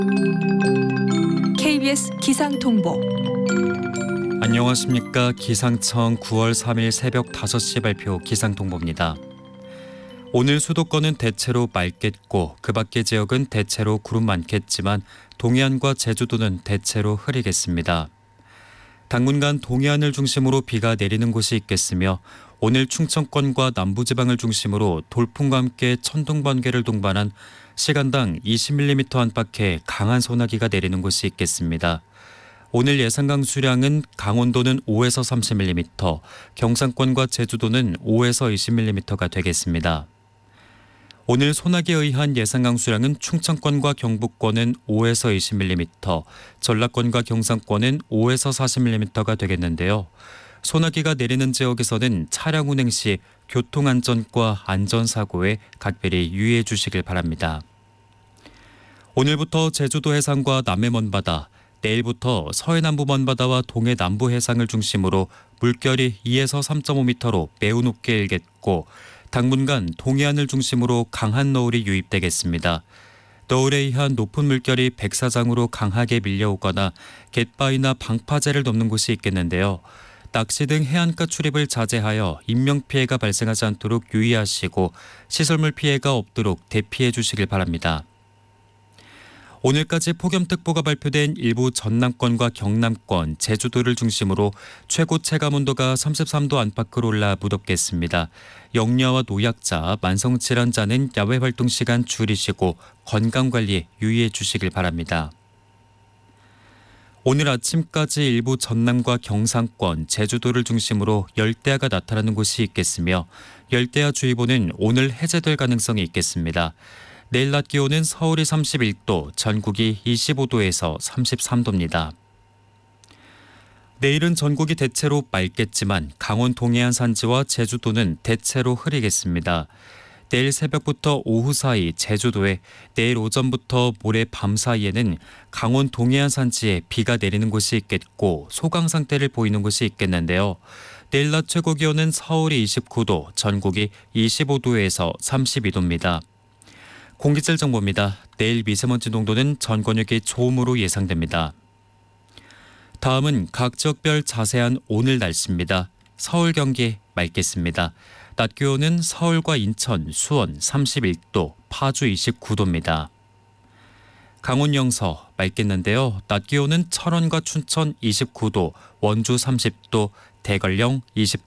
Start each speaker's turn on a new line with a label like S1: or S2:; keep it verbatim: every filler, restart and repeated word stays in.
S1: 케이비에스 기상통보.
S2: 안녕하십니까. 기상청 구월 삼일 새벽 다섯 시 발표 기상통보입니다. 오늘 수도권은 대체로 맑겠고 그 밖의 지역은 대체로 구름 많겠지만 동해안과 제주도는 대체로 흐리겠습니다. 당분간 동해안을 중심으로 비가 내리는 곳이 있겠으며 오늘 충청권과 남부지방을 중심으로 돌풍과 함께 천둥, 번개를 동반한 시간당 이십 밀리미터 안팎의 강한 소나기가 내리는 곳이 있겠습니다. 오늘 예상 강수량은 강원도는 오에서 삼십 밀리미터, 경상권과 제주도는 오에서 이십 밀리미터가 되겠습니다. 오늘 소나기에 의한 예상 강수량은 충청권과 경북권은 오에서 이십 밀리미터, 전라권과 경상권은 오에서 사십 밀리미터가 되겠는데요. 소나기가 내리는 지역에서는 차량 운행 시 교통안전과 안전사고에 각별히 유의해 주시길 바랍니다. 오늘부터 제주도 해상과 남해 먼바다, 내일부터 서해 남부 먼바다와 동해 남부 해상을 중심으로 물결이 이에서 삼 점 오 미터로 매우 높게 일겠고 당분간 동해안을 중심으로 강한 너울이 유입되겠습니다. 너울에 의한 높은 물결이 백사장으로 강하게 밀려오거나 갯바위나 방파제를 넘는 곳이 있겠는데요. 낚시 등 해안가 출입을 자제하여 인명피해가 발생하지 않도록 유의하시고 시설물 피해가 없도록 대피해 주시길 바랍니다. 오늘까지 폭염특보가 발표된 일부 전남권과 경남권, 제주도를 중심으로 최고 체감온도가 삼십삼 도 안팎으로 올라 무덥겠습니다. 영유아와 노약자, 만성질환자는 야외 활동 시간 줄이시고 건강관리에 유의해 주시길 바랍니다. 오늘 아침까지 일부 전남과 경상권, 제주도를 중심으로 열대야가 나타나는 곳이 있겠으며 열대야주의보는 오늘 해제될 가능성이 있겠습니다. 내일 낮 기온은 서울이 삼십일 도, 전국이 이십오 도에서 삼십삼 도입니다. 내일은 전국이 대체로 맑겠지만 강원 동해안 산지와 제주도는 대체로 흐리겠습니다. 내일 새벽부터 오후 사이 제주도에, 내일 오전부터 모레 밤 사이에는 강원 동해안 산지에 비가 내리는 곳이 있겠고 소강 상태를 보이는 곳이 있겠는데요. 내일 낮 최고 기온은 서울이 이십구 도, 전국이 이십오 도에서 삼십이 도입니다. 공기질 정보입니다. 내일 미세먼지 농도는 전 권역이 좋음으로 예상됩니다. 다음은 각 지역별 자세한 오늘 날씨입니다. 서울, 경기 맑겠습니다. 낮 기온은 서울과 인천, 수원 삼십일 도, 파주 이십구 도입니다. 강원 영서 맑겠는데요. 낮 기온은 철원과 춘천 이십구 도, 원주 삼십 도, 대관령 이십